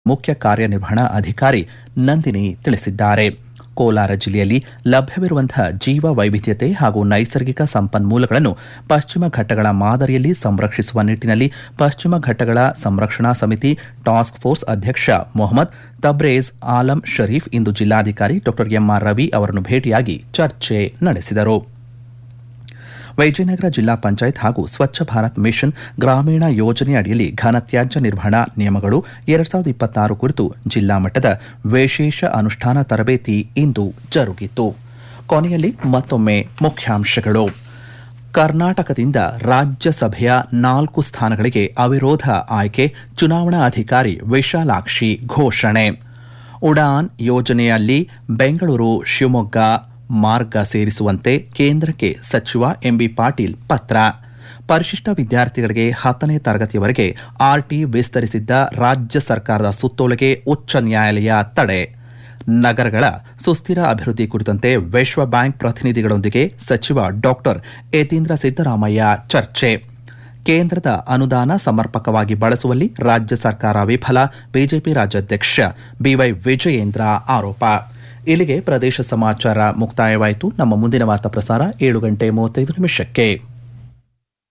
ಮುಖ್ಯ ಕಾರ್ಯನಿರ್ವಹಣಾ ಅಧಿಕಾರಿ ನಂದಿನಿ ತಿಳಿಸಿದ್ದಾರೆ. ಕೋಲಾರ ಜಿಲ್ಲೆಯಲ್ಲಿ ಲಭ್ಯವಿರುವಂತಹ ಜೀವ ವೈವಿಧ್ಯತೆ ಹಾಗೂ ನೈಸರ್ಗಿಕ ಸಂಪನ್ಮೂಲಗಳನ್ನು ಪಶ್ಚಿಮ ಘಟ್ಟಗಳ ಮಾದರಿಯಲ್ಲಿ ಸಂರಕ್ಷಿಸುವ ನಿಟ್ಟಿನಲ್ಲಿ ಪಶ್ಚಿಮ ಘಟ್ಟಗಳ ಸಂರಕ್ಷಣಾ ಸಮಿತಿ ಟಾಸ್ಕ್ ಫೋರ್ಸ್ ಅಧ್ಯಕ್ಷ ಮೊಹಮ್ಮದ್ ತಬ್ರೇಜ್ ಆಲಂ ಶರೀಫ್ ಇಂದು ಜಿಲ್ಲಾಧಿಕಾರಿ ಡಾ ಎಂಆರ್ ರವಿ ಅವರನ್ನು ಭೇಟಿಯಾಗಿ ಚರ್ಚೆ ನಡೆಸಿದರು. ವಿಜಯನಗರ ಜಿಲ್ಲಾ ಪಂಚಾಯತ್ ಹಾಗೂ ಸ್ವಚ್ಛ ಭಾರತ್ ಮಿಷನ್ ಗ್ರಾಮೀಣ ಯೋಜನೆ ಅಡಿಯಲ್ಲಿ ಘನತ್ಯಾಜ್ಯ ನಿರ್ವಹಣಾ ನಿಯಮಗಳು 2026 ಕುರಿತು ಜಿಲ್ಲಾ ಮಟ್ಟದ ವಿಶೇಷ ಅನುಷ್ಠಾನ ತರಬೇತಿ ಇಂದು ಜರುಗಿತು. ಕೊನೆಯಲ್ಲಿ ಮತ್ತೊಮ್ಮೆ ಮುಖ್ಯಾಂಶಗಳು. ಕರ್ನಾಟಕದಿಂದ ರಾಜ್ಯಸಭೆಯ 4 ಸ್ಥಾನಗಳಿಗೆ ಅವಿರೋಧ ಆಯ್ಕೆ, ಚುನಾವಣಾ ಅಧಿಕಾರಿ ವಿಶಾಲಾಕ್ಷಿ ಘೋಷಣೆ. ಉಡಾನ್ ಯೋಜನೆಯಲ್ಲಿ ಬೆಂಗಳೂರು ಶಿವಮೊಗ್ಗ ಮಾರ್ಗ ಸೇರಿಸುವಂತೆ ಕೇಂದ್ರಕ್ಕೆ ಸಚಿವ ಎಂಬಿ ಪಾಟೀಲ್ ಪತ್ರ. ಪರಿಶಿಷ್ಟ ವಿದ್ಯಾರ್ಥಿಗಳಿಗೆ 10ನೇ ತರಗತಿಯವರೆಗೆ ಆರ್ಟಿ ವಿಸ್ತರಿಸಿದ್ದ ರಾಜ್ಯ ಸರ್ಕಾರದ ಸುತ್ತೋಲೆಗೆ ಉಚ್ಚ ನ್ಯಾಯಾಲಯ ತಡೆ. ನಗರಗಳ ಸುಸ್ಥಿರ ಅಭಿವೃದ್ಧಿ ಕುರಿತಂತೆ ವಿಶ್ವ ಬ್ಯಾಂಕ್ ಪ್ರತಿನಿಧಿಗಳೊಂದಿಗೆ ಸಚಿವ ಡಾಕ್ಟರ್ ಯತೀಂದ್ರ ಸಿದ್ದರಾಮಯ್ಯ ಚರ್ಚೆ. ಕೇಂದ್ರದ ಅನುದಾನ ಸಮರ್ಪಕವಾಗಿ ಬಳಸುವಲ್ಲಿ ರಾಜ್ಯ ಸರ್ಕಾರ ವಿಫಲ, ಬಿಜೆಪಿ ರಾಜ್ಯಾಧ್ಯಕ್ಷ ಬಿವೈ ವಿಜಯೇಂದ್ರ ಆರೋಪ. ಇಲ್ಲಿಗೆ ಪ್ರದೇಶ ಸಮಾಚಾರ ಮುಕ್ತಾಯವಾಯಿತು. ನಮ್ಮ ಮುಂದಿನ ವಾರ್ತಾ ಪ್ರಸಾರ 7:35 ನಿಮಿಷಕ್ಕೆ.